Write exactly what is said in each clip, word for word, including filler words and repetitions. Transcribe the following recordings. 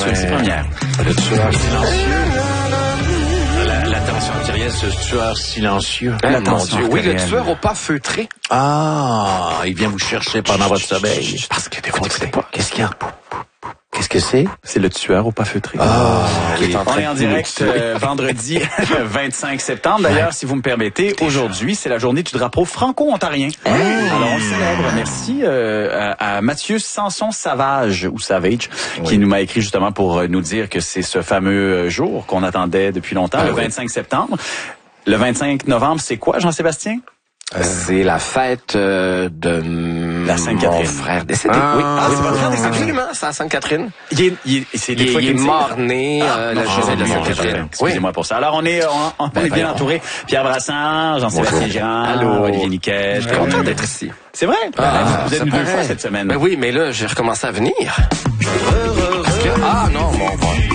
c'est première. Le tueur silencieux. La, la tension artérielle, ce tueur silencieux. La Mon tension Dieu, oui, le artérielle. tueur au pas feutré. Ah, il vient vous chercher pendant votre sommeil. Parce que des fois, Écoutez, qu'est-ce qu'il y a? Qu'est-ce que c'est? C'est le tueur au pas feutré. Ah, qui est en On train est en de direct euh, vendredi vingt-cinq septembre. D'ailleurs, si vous me permettez, aujourd'hui, c'est la journée du drapeau franco-ontarien. Alors, on le célèbre. Merci euh, à, à Mathieu Sanson-Savage, ou Savage, Oui. qui nous m'a écrit justement pour euh, nous dire que c'est ce fameux jour qu'on attendait depuis longtemps, Ah le oui. vingt-cinq septembre. Le vingt-cinq novembre, c'est quoi, Jean-Sébastien? C'est la fête euh, de La Sainte-Catherine. mon frère décédé. Ah, oui, ah, c'est votre frère décédé? Absolument, c'est à Sainte-Catherine. Il est, il est, c'est des Il, fois il qu'il est me dit- mort-né euh, Non, la je journée sais, de la non, Sainte-Catherine. je- Excusez-moi pour ça. Alors, on est, on, on Ben, est bien voyons. entouré. Pierre Brassard, Jean-Sébastien Bonjour. Girard, Allô. Olivier Niquet. Je suis content d'être ici. C'est vrai? Ah, vous êtes ça venu deux paraît. fois cette semaine. Ben oui, mais là, j'ai recommencé à venir. Parce que- ah non, mon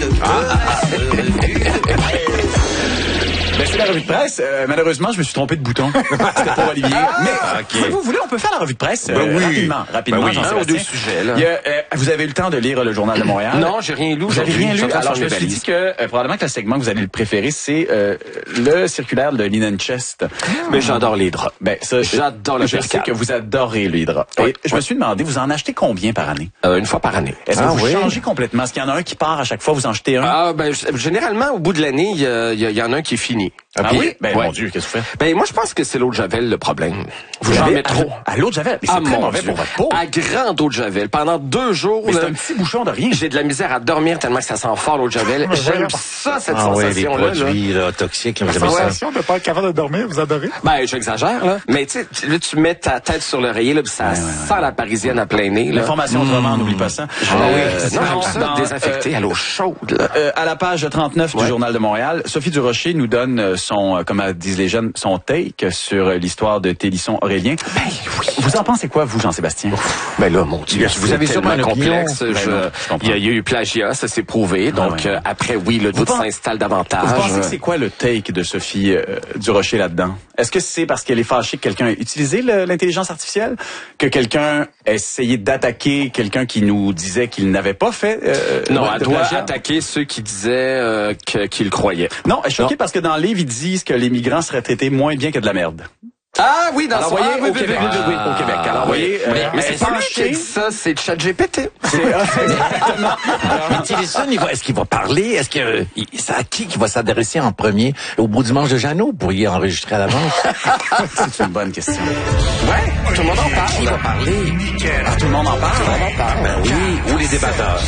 Ben, c'est la revue de presse. Euh, malheureusement, je me suis trompé de bouton. C'était pour Olivier. Mais si vous voulez, on peut faire la revue de presse euh, Ben oui. rapidement. Rapidement, Ben oui, un Jean-Sébastien. ou deux sujets, là. Il y a, euh, vous avez eu le temps de lire le Journal de Montréal? Non, j'ai rien lu Vous avez aujourd'hui. rien Je suis lu? en train de Alors, je faire me mes suis dit valises. que euh, probablement que le segment que vous allez le préférer, c'est euh, le circulaire de Linen Chest. Mais j'adore les draps. Ben, ça, J'adore le Je sais percale. que vous adorez les draps. Oui, Et je me suis demandé, vous en achetez combien par année? Euh, une fois par année. Est-ce Ah que vous oui? changez complètement? Est-ce qu'il y en a un qui part à chaque fois, vous en jetez un? Ah ben g- généralement au bout de l'année, il y, a- il y a- il y en a un qui est fini. Ah Puis- oui? Ben, ouais. mon Dieu, qu'est-ce que vous faites? Ben moi je pense que c'est l'eau de javel le problème. Vous en avez- mettez trop. À, à l'eau de javel. Mais c'est Ah, très mon mauvais Dieu. pour votre peau. À grande eau de javel. Pendant deux jours, Mais c'est là, un petit bouchon de rien. j'ai de la misère à dormir tellement que ça sent fort l'eau de javel. J'aime ça, cette Ah oui, les sensation-là. là. produits là, toxiques, là, vous La aimez ça? sensation de ne pas être capable de dormir, vous adorez? Ben, j'exagère, là. Mais tu sais, tu- là, tu mets ta tête sur l'oreiller, là, puis ça sent la parisienne à plein nez, là. L'information autrement, n'oublie pas ça. Ah oui, Euh, non, sinon, j'aime ça, dans, désinfecté euh, à l'eau chaude, là. Euh, à la page trente-neuf du Ouais. Journal de Montréal, Sophie Durocher nous donne euh, son, euh, comme disent les jeunes, son take sur euh, l'histoire de Télisson Aurélien. Ben oui. Vous en pensez quoi, vous, Jean-Sébastien? Ben là, mon Dieu, Vous c'est avez sûrement tellement une opinion. complexe. Ben Je- non, je comprends. il y a il y a eu plagiat, ça s'est prouvé. Donc, ouais. euh, après, oui, le doute pen- s'installe davantage. Vous pensez que c'est quoi le take de Sophie euh, Durocher là-dedans? Est-ce que c'est parce qu'elle est fâchée que quelqu'un ait utilisé le- l'intelligence artificielle? Que quelqu'un a essayé d'attaquer quelqu'un qui nous disait qu'il n'avait pas fait euh, Non, de elle doit plagiat? attaquer ceux qui disaient euh, que- qu'ils croyaient. Non, elle est choquée Non. parce que dans le livre, ils disent que les migrants seraient traités moins bien que de la merde. Ah oui, dans Alors, son... voyez, ah, oui, au oui, Québec, oui, oui, oui, au Québec. Alors, oui. voyez, mais, euh, mais elle c'est pas lui fâchée. qui a dit ça, c'est ChatGPT. C'est exactement. Mais Tillerson, il va- est-ce qu'il va parler? Est-ce que il- c'est à qui qui va s'adresser en premier? Au bout du manche de Jeannot, vous pourriez enregistrer à l'avance. C'est une bonne question. Ouais, tout le monde en parle. Il va parler. Ah, tout le monde en parle. Ben oui, ou les débatteurs.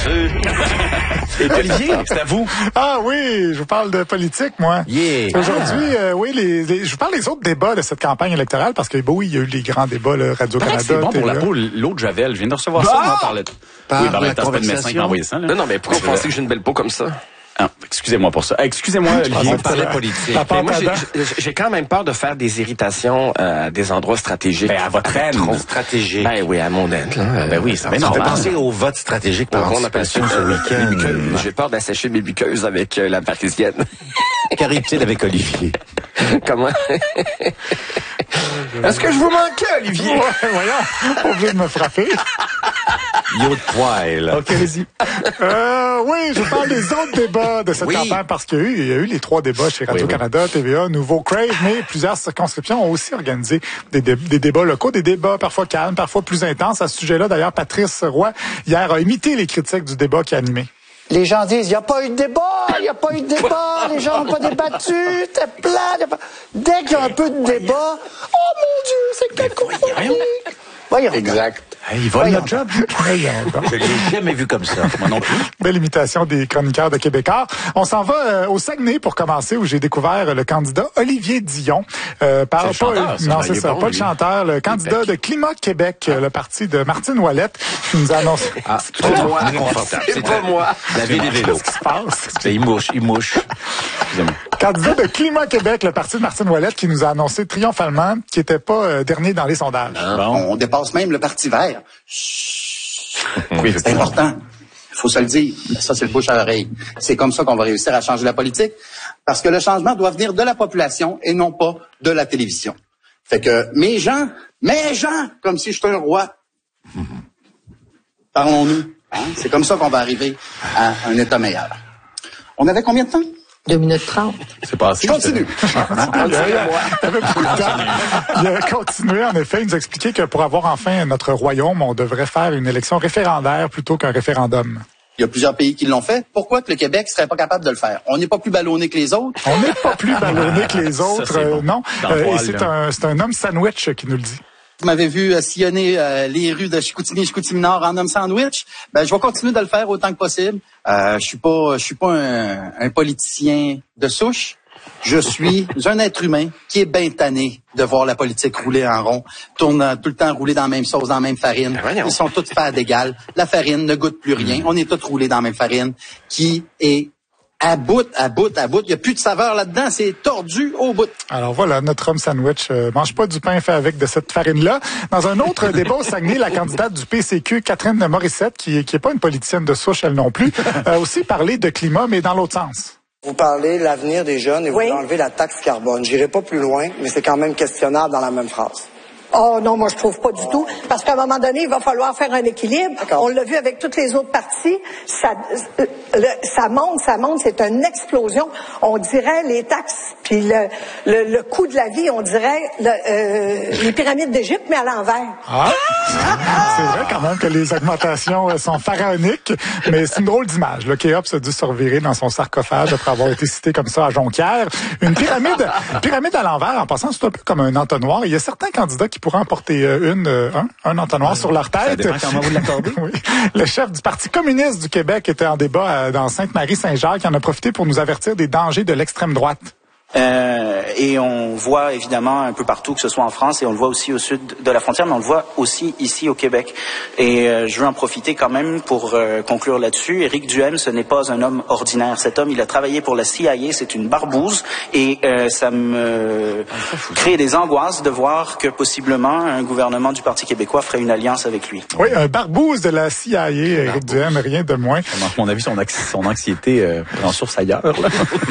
Et Olivier, c'est à vous. Ah oui, je vous parle de politique, moi. Yeah. Aujourd'hui, euh, oui, les, les- je vous parle des autres débats de cette campagne électorale parce que, bah oui, il y a eu les grands débats, le Radio-Canada. C'est bon pour la T V A. peau, l'eau de Javel. Je viens de recevoir ça, Ah! moi, par le... Par oui, par la le temps, c'est pas le médecin qui m'a conversation. envoyé ça, là. Non, non, mais pourquoi vous pensez que j'ai une belle peau comme ça? Ah, excusez-moi pour ça. Ah, excusez-moi, Olivier. On parlait politique. La Mais moi, j'ai- Pantadin. j'ai j'ai quand même peur de faire des irritations euh, à des endroits stratégiques. Ben, à votre Avec aine. trop. Stratégique. Ben oui, à mon aide. Là. Ben oui, c'est bien Ça me fait normal. penser au vote stratégique par On appelle ça anticipation ce mes week-end. muqueuses. J'ai peur d'assécher mes muqueuses avec euh, la parisienne. Qu'arrive-t-il avec Olivier? Comment? Est-ce que je vous manquais, Olivier? Ouais, voyons, pas obligé de me frapper. Yo de poil. OK, vas-y. Euh, oui, je vous parle des autres débats de cette Oui. campagne parce qu'il y a eu, il y a eu les trois débats chez Radio-Canada, T V A, Nouveau Crave, mais plusieurs circonscriptions ont aussi organisé des, dé- des débats locaux, des débats parfois calmes, parfois plus intenses. À ce sujet-là, d'ailleurs, Patrice Roy, hier, a imité les critiques du débat qui a animé. Les gens disent, il n'y a pas eu de débat, il n'y a pas eu de débat, les gens n'ont pas débattu, c'est plat. y a pas- Dès qu'il y a un peu de débat, oh mon Dieu, c'est cacophonique. Voyons. Exact. Hey, il vole notre job. Voyons donc. Je l'ai jamais vu comme ça. Moi non plus. Belle imitation des chroniqueurs de Québécois. On s'en va euh, au Saguenay pour commencer, où j'ai découvert euh, le candidat Olivier Dion. Euh, par, C'est le chanteur, pas, ça. non, Ben, c'est il est ça, bon, pas le lui. chanteur, le candidat de Climat Québec, euh, le parti de Martine Ouellette, qui nous a annoncé. Ah, C'est pas moi. inconfortable. C'est pas moi. La vie des vélos. Qu'est-ce qui se passe? C'est il mouche, il mouche. Excusez-moi. Candidat de Climat Québec, le parti de Martine Ouellette, qui nous a annoncé triomphalement qu'il n'était pas euh, dernier dans les sondages. Bon. On dépasse même le Parti vert. Oui, C'est important. Il faut se le dire. Ça, c'est le bouche à oreille. C'est comme ça qu'on va réussir à changer la politique. Parce que le changement doit venir de la population et non pas de la télévision. Fait que mes gens, mes gens, comme si j'étais un roi. Parlons-nous. Hein? C'est comme ça qu'on va arriver à un État meilleur. On avait combien de temps? deux minutes trente. C'est passé. Je continue. Il avait beaucoup de temps. Il a continué, en effet, il nous expliquait que pour avoir enfin notre royaume, on devrait faire une élection référendaire plutôt qu'un référendum. Il y a plusieurs pays qui l'ont fait. Pourquoi que le Québec serait pas capable de le faire? On n'est pas plus ballonné que les autres. On n'est pas plus ballonné que les autres, Ça, c'est bon. euh, non. Dans Euh, le et poil, c'est là. un, c'est un homme sandwich qui nous le dit. Vous m'avez vu euh, sillonner euh, les rues de Chicoutimi et Chicoutimi-Nord en homme sandwich. Ben, je vais continuer de le faire autant que possible. Euh, je suis pas, je suis pas un, un politicien de souche. Je suis un être humain qui est bien tanné de voir la politique rouler en rond, tourne tout le temps rouler dans la même sauce, dans la même farine. voyons. Ils sont tous faits d'égal. La farine ne goûte plus rien. On est tous roulés dans la même farine qui est à bout, à bout, à bout. Il n'y a plus de saveur là-dedans. C'est tordu au bout. Alors voilà, notre homme sandwich euh, mange pas du pain fait avec de cette farine-là. Dans un autre débat au Saguenay, la candidate du P C Q, Catherine Morissette, qui, qui est pas une politicienne de souche, elle non plus, a aussi parlé de climat, mais dans l'autre sens. Vous parlez de l'avenir des jeunes et vous Oui. enlevez la taxe carbone. J'irai pas plus loin, mais c'est quand même questionnable dans la même phrase. Oh non, moi je trouve pas du tout. Parce qu'à un moment donné, il va falloir faire un équilibre. D'accord. On l'a vu avec toutes les autres parties. Ça, euh, le- ça monte, ça monte, c'est une explosion. On dirait les taxes, puis le, le, le coût de la vie, on dirait le, euh, les pyramides d'Égypte, mais à l'envers. Ah! C'est vrai quand même que les augmentations euh, sont pharaoniques, mais c'est une drôle d'image. Le Kéops a dû se revirer dans son sarcophage après avoir été cité comme ça à Jonquière. Une pyramide, pyramide à l'envers, en passant, c'est un peu comme un entonnoir. Il y a certains candidats qui pourraient en porter euh, une, euh, un, un entonnoir sur leur tête. Ça dépend comment vous l'accordez. Oui. Le chef du Parti communiste du Québec était en débat euh, dans Sainte-Marie-Saint-Jacques. Il en a profité pour nous avertir des dangers de l'extrême droite. Euh, et on voit évidemment un peu partout, que ce soit en France, et on le voit aussi au sud de la frontière, mais on le voit aussi ici au Québec. Et euh, je veux en profiter quand même pour euh, conclure là-dessus. Éric Duhaime, ce n'est pas un homme ordinaire. Cet homme, il a travaillé pour la C I A, c'est une barbouze, et euh, ça me crée des angoisses de voir que possiblement un gouvernement du Parti québécois ferait une alliance avec lui. Oui, un barbouze de la C I A, Éric Duhaime, rien de moins. À mon avis, son, anxi- son anxiété euh, prend source ailleurs. Là.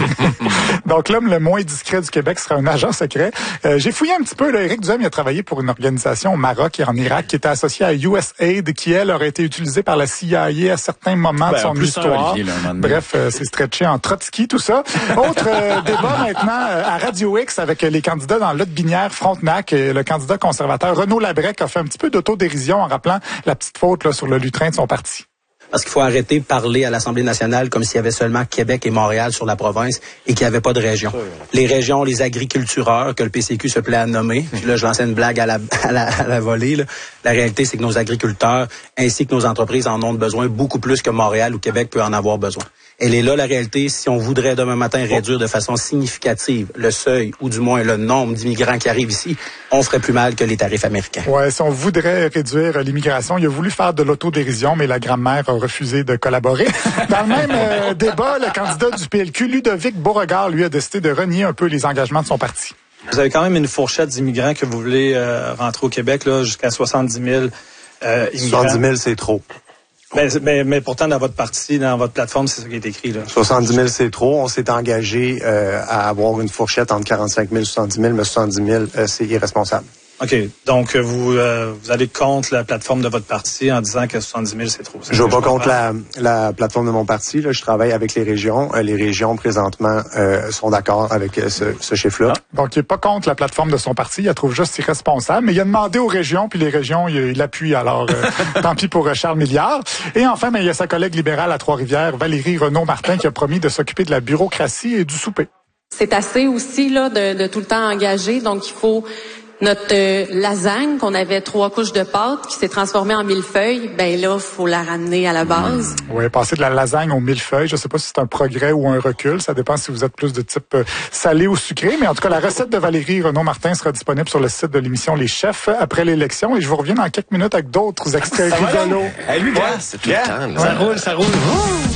Donc l'homme le moins discret du Québec sera un agent secret. Euh, j'ai fouillé un petit peu. Là, Éric Duhaime il a travaillé pour une organisation au Maroc et en Irak qui était associée à U S A I D, qui, elle, aurait été utilisée par la C I A à certains moments Ben, de son plus ça, histoire. Olivier, là, un moment donné. Bref, euh, c'est stretché en Trotsky, tout ça. Autre euh, débat maintenant euh, à Radio X avec les candidats dans Lot-Binière, Frontenac. Et le candidat conservateur Renaud Labrec a fait un petit peu d'autodérision en rappelant la petite faute là, sur le lutrin de son parti. Parce qu'il faut arrêter de parler à l'Assemblée nationale comme s'il y avait seulement Québec et Montréal sur la province et qu'il n'y avait pas de région. Les régions, les agricultureurs, que le P C Q se plaît à nommer, puis là, je lançais une blague à la, à la, à la volée, là. La réalité, c'est que nos agriculteurs ainsi que nos entreprises en ont besoin beaucoup plus que Montréal ou Québec peut en avoir besoin. Elle est là, la réalité. Si on voudrait demain matin réduire de façon significative le seuil ou du moins le nombre d'immigrants qui arrivent ici, on ferait plus mal que les tarifs américains. Ouais, si on voudrait réduire l'immigration, il a voulu faire de l'autodérision, mais la grand-mère a refusé de collaborer. Dans le même euh, débat, le candidat du P L Q, Ludovic Beauregard, lui, a décidé de renier un peu les engagements de son parti. Vous avez quand même une fourchette d'immigrants que vous voulez euh, rentrer au Québec, là, jusqu'à soixante-dix mille euh, immigrants. soixante-dix mille, c'est trop. Mais, mais, mais pourtant, dans votre parti, dans votre plateforme, c'est ça qui est écrit. Là. soixante-dix mille, c'est trop. On s'est engagé euh, à avoir une fourchette entre quarante-cinq mille et soixante-dix mille, mais soixante-dix mille, euh, c'est irresponsable. OK. Donc, vous euh, vous allez contre la plateforme de votre parti en disant que soixante-dix mille, c'est trop. C'est Je ne vais ça pas que contre la, la plateforme de mon parti. Là. Je travaille avec les régions. Euh, les régions, présentement, euh, sont d'accord avec euh, ce, ce chiffre-là. Ah, donc, il n'est pas contre la plateforme de son parti. Il la trouve juste irresponsable. Mais il a demandé aux régions, puis les régions, il, il appuie. Alors, euh, tant pis pour euh, Charles Milliard. Et enfin, mais il y a sa collègue libérale à Trois-Rivières, Valérie Renaud-Martin, qui a promis de s'occuper de la bureaucratie et du souper. C'est assez aussi là de, de tout le temps engager. Donc, il faut... Notre euh, lasagne, qu'on avait trois couches de pâte, qui s'est transformée en millefeuille, ben là, faut la ramener à la base. Oui, passer de la lasagne au millefeuille, je sais pas si c'est un progrès ou un recul. Ça dépend si vous êtes plus de type euh, salé ou sucré. Mais en tout cas, la recette de Valérie Renaud-Martin sera disponible sur le site de l'émission Les Chefs après l'élection. Et je vous reviens dans quelques minutes avec d'autres extraits rigolos. Hey, lui, Ouais, c'est tout le temps. Là. Ça roule, ça roule.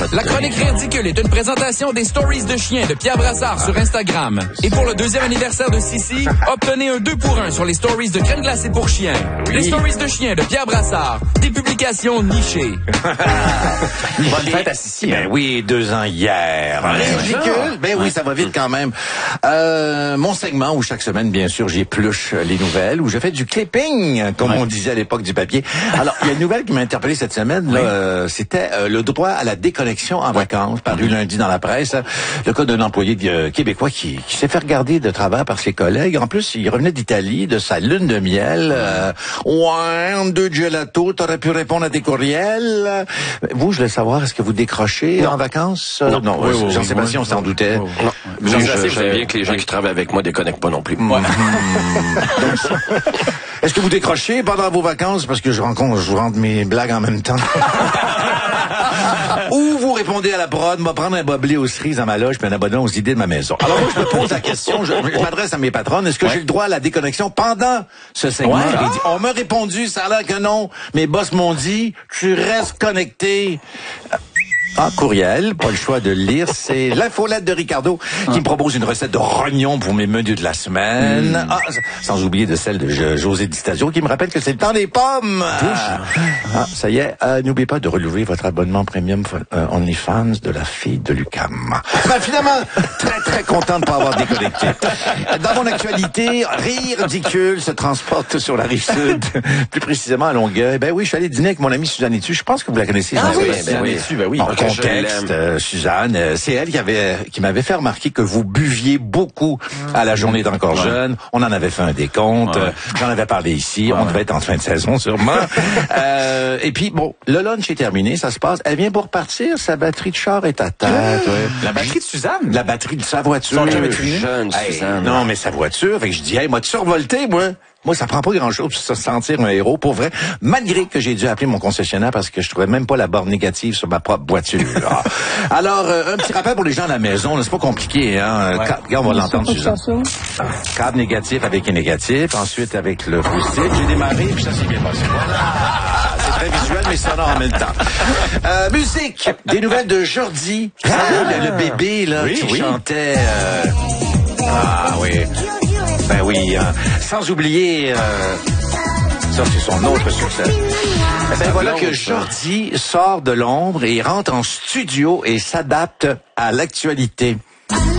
La chronique ridicule est une présentation des stories de chiens de Pierre Brassard sur Instagram. Et pour le deuxième anniversaire de Sissi, obtenez un deux pour un sur les stories de crème glacée pour chiens. Oui. Les stories de chiens de Pierre Brassard. Des publications nichées. Bonne fête à Sissi. Ben oui, deux ans hier. Ridicule. Ben oui, ça va vite quand même. Euh, mon segment où chaque semaine, bien sûr, j'épluche les nouvelles, où je fais du clipping, comme ouais. on disait à l'époque du papier. Alors, il y a une nouvelle qui m'a interpellé cette semaine. Là, oui. euh, c'était euh, le droit à la déconnexion en vacances, paru mmh. lundi dans la presse. Le cas d'un employé euh, québécois qui, qui s'est fait regarder de travers par ses collègues. En plus, il revenait d'Italie, de sa lune de miel. Euh, ouais, deux gelato, t'aurais pu répondre à tes courriels. Vous, je voulais savoir, est-ce que vous décrochez non. en vacances? Non, non oui, oui, Jean-Sébastien, oui, on s'en oui, doutait. Oui, oui. Non. Oui, je, je, je sais bien que les gens qui travaillent avec moi déconnectent pas non plus. Ouais. Est-ce que vous décrochez pendant vos vacances? Parce que je rencontre, je vous rentre mes blagues en même temps. Ou vous répondez à la prod, va prendre un boblé aux cerises à ma loge puis un abonnement aux idées de ma maison. Alors moi, je me pose la question, je, je m'adresse à mes patronnes, est-ce que ouais. j'ai le droit à la déconnexion pendant ce segment? Ouais. Ah. On m'a répondu, ça a l'air que non. Mes boss m'ont dit, tu restes connecté. Ah, courriel, pas le choix de le lire. C'est l'infolette de Ricardo qui ah. me propose une recette de rognons pour mes menus de la semaine. Mm. Ah, sans oublier de celle de José Di Stasio qui me rappelle que c'est le temps des pommes. Ah, ah ça y est, euh, n'oubliez pas de relever votre abonnement premium euh, OnlyFans de la fille de Lucam. Ben, finalement, très très content de pas avoir déconnecté. Dans mon actualité, rire ridicule se transporte sur la rive sud, plus précisément à Longueuil. Ben oui, je suis allé dîner avec mon amie Suzanne Etu. Je pense que vous la connaissez. Ah oui, ben oui, ben oui. Bon, contexte, euh, Suzanne, euh, c'est elle qui avait qui m'avait fait remarquer que vous buviez beaucoup à la journée d'encore ouais. jeune. On en avait fait un décompte. Ouais. Euh, j'en avais parlé ici. Ouais. On devait être en fin de saison sûrement. euh, et puis bon, le lunch est terminé, ça se passe. Elle vient pour partir, sa batterie de char est à terre. Ouais. La batterie de Suzanne? La batterie de sa voiture. Jeune hey, Suzanne. Non, mais sa voiture. Fait que je dis, hey, moi, tu survolté, moi. Moi, ça prend pas grand-chose pour se sentir un héros, pour vrai. Malgré que j'ai dû appeler mon concessionnaire parce que je trouvais même pas la borne négative sur ma propre voiture. Alors, euh, un petit rappel pour les gens à la maison, là, c'est pas compliqué, hein. Ouais. Regarde, on va l'entendre, Suzanne. Câble négatif avec un négatif, ensuite avec le post-it. J'ai démarré, puis ça s'est bien passé. Voilà. C'est très visuel, mais sonore en même temps. Euh, musique. Des nouvelles de Jordi. Ah, le, le bébé, là, oui, qui oui. chantait... Euh... Ah, oui. Ben oui, hein. Sans oublier, euh, ça c'est son autre succès. Ben voilà que Jordi sort de l'ombre et rentre en studio et s'adapte à l'actualité.